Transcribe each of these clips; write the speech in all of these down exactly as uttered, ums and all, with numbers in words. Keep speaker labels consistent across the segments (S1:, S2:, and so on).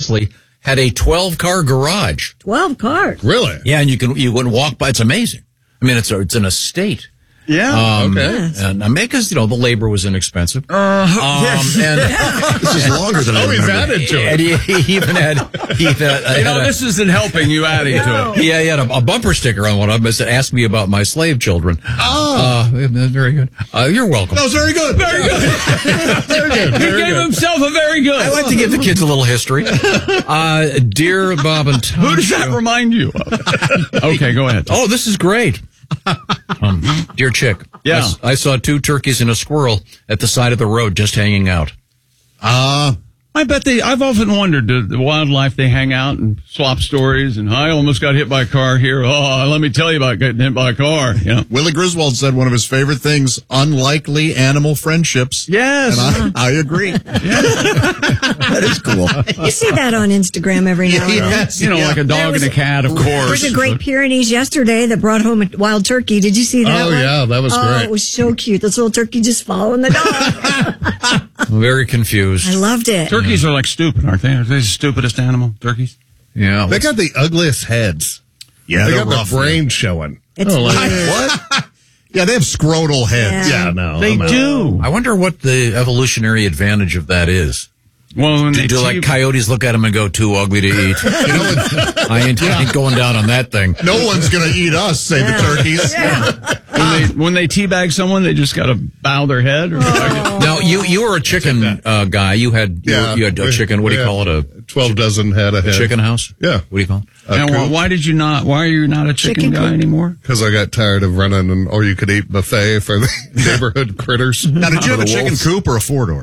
S1: seriously, had a twelve-car garage.
S2: twelve cars?
S3: Really?
S1: Yeah, and you can you wouldn't walk by. It's amazing. I mean, it's a, it's an estate.
S4: Yeah.
S1: Um,
S3: okay.
S2: Yes.
S1: And I mean, because, you know, the labor was inexpensive.
S4: Uh,
S1: um,
S4: yes.
S1: And
S3: This is longer than I
S1: Oh, he's
S3: remember.
S1: added to it. And he, he even had, he had, uh,
S4: You know,
S1: had a-
S4: this isn't helping you adding to it.
S1: yeah, he had a, a bumper sticker on one of them that said, "Ask me about my slave children."
S3: Oh.
S1: Uh, very good. Uh, you're welcome.
S3: That was very good. Very good. very good.
S4: He
S3: Very
S4: gave
S3: good.
S4: himself a very good.
S1: I like to give the kids a little history. Uh, dear Bob and Tom.
S4: Who does that remind you of? Okay, go ahead.
S1: Oh, this is great. Um, dear Chick.
S4: Yeah.
S1: I, s- I saw two turkeys and a squirrel at the side of the road just hanging out.
S3: Uh,
S4: I bet they, I've often wondered, do the wildlife, they hang out and swap stories, and I almost got hit by a car here. Oh, let me tell you about getting hit by a car. You know?
S5: Willie Griswold said one of his favorite things, unlikely animal friendships.
S4: Yes.
S5: And I, I agree.
S3: that is cool.
S2: You see that on Instagram every now and then.
S5: Yes,
S4: You know,
S5: yeah.
S4: like a
S2: There
S4: dog
S2: was
S4: and a cat, of
S2: There
S4: course.
S2: was a Great Pyrenees yesterday that brought home a wild turkey. Did you see that
S3: Oh,
S2: one?
S3: yeah, that was
S2: oh,
S3: great.
S2: it was so cute. This little turkey just following the dog.
S1: I'm very confused.
S2: I loved it.
S4: Turkeys are like stupid, aren't they? Are they the stupidest animal, turkeys?
S1: Yeah.
S3: They got the ugliest heads.
S5: Yeah,
S3: They
S5: they're
S3: got
S5: rough.
S3: the brain showing.
S2: It's
S3: Oh, like,
S2: weird.
S5: What? Yeah, they have scrotal heads.
S2: Yeah.
S3: Yeah, no.
S4: They
S3: I'm out.
S4: do.
S1: I wonder what the evolutionary advantage of that is.
S4: Well, when
S1: Do,
S4: they
S1: do like
S4: te-
S1: coyotes look at them and go, too ugly to eat? I ain't, I ain't going down on that thing.
S5: No one's going to eat us, say the turkeys.
S4: when they when they teabag someone, they just got to bow their head. Or
S1: Now, you you were a chicken uh, guy. You had you,
S3: Yeah.
S1: you had a
S3: we-
S1: chicken. What do you
S3: we
S1: call it?
S3: had
S1: A
S3: twelve dozen head of head.
S1: chicken house?
S3: Yeah.
S1: What do you call it?
S4: And why, why did you not? Why are you not a chicken,
S2: Chicken
S4: guy
S2: coop.
S4: anymore?
S3: Because I got tired of running an all-you-could-eat buffet for the neighborhood critters.
S5: Now, did you have
S1: The
S5: a chicken
S1: wolves.
S5: coop or a four-door?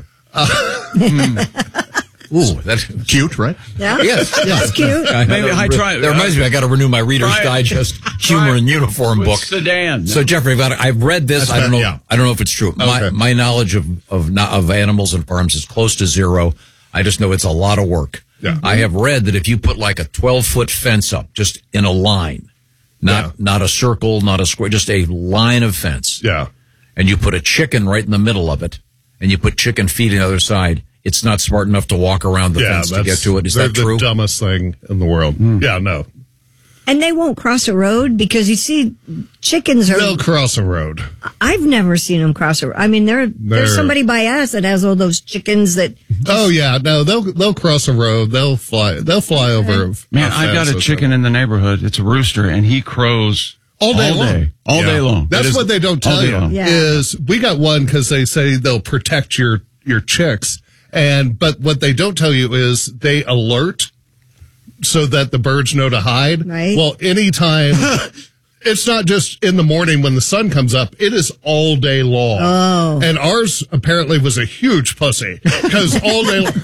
S1: Ooh, that's
S5: Cute, right?
S2: Yeah?
S1: yes.
S2: That's cute.
S4: Maybe I try-
S1: That reminds me. I got to renew my Reader's
S4: Try it.
S1: Digest humor and uniform
S4: With
S1: book.
S4: sedan.
S1: So Jeffrey, I've, got, I've read this.
S5: That's
S1: I don't
S5: bad,
S1: know.
S5: yeah.
S1: I don't know if it's true. My
S3: Okay.
S1: my knowledge of of not, of animals and farms is close to zero. I just know it's a lot of work.
S3: Yeah.
S1: I have read that if you put like a twelve foot fence up, just in a line, not
S3: Yeah.
S1: not a circle, not a square, just a line of fence,
S3: Yeah.
S1: and you put a chicken right in the middle of it, and you put chicken feet on the other side, it's not smart enough to walk around the
S3: Yeah,
S1: fence to
S3: that's
S1: get to it. Is
S3: they're
S1: that true?
S3: the dumbest thing in the world. Yeah, no.
S2: And they won't cross a road because you see, chickens are.
S3: They'll cross a road.
S2: I've never seen them cross a road. I mean, there, there's
S3: They're-
S2: somebody by us that has all those chickens that.
S3: Oh yeah, no, they'll they'll cross a road. They'll fly. They'll fly over.
S4: Man,
S3: how
S4: I've got
S3: fast
S4: a
S3: it's
S4: chicken in the neighborhood. It's a rooster, and he crows
S3: All day long.
S4: all
S5: Yeah.
S4: day long.
S3: That's
S4: It is
S3: what they don't
S4: all
S3: tell
S4: day
S3: you
S4: long.
S2: Yeah.
S3: is we got one because they say they'll protect your your chicks, and but what they don't tell you is they alert so that the birds know to hide.
S2: Right.
S3: Well, anytime. It's not just in the morning when the sun comes up. It is all day long.
S2: Oh.
S3: And ours apparently was a huge pussy because all day long.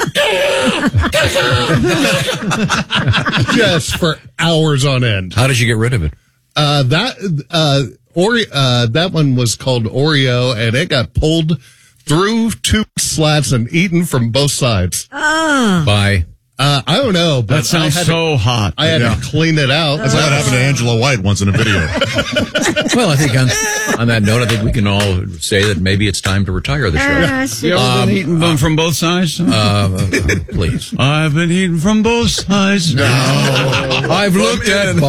S3: Just for hours on end.
S1: How did you get rid of it?
S3: Uh, that, uh, Ore- uh, that one was called Oreo and it got pulled through two slats and eaten from both sides.
S2: Ah.
S1: By
S3: Uh, I don't know, but
S4: That sounds
S3: I had
S4: so hot.
S3: to, I had
S5: Yeah.
S3: to clean it out.
S5: That's what happened to Angela White once in a video.
S1: well, I think on, on that note, I think we can all say that maybe it's time to retire the show.
S2: Ah, shit.
S4: You ever been eating them from both sides?
S1: Uh, uh, please.
S4: I've been eating from both sides.
S1: I've looked at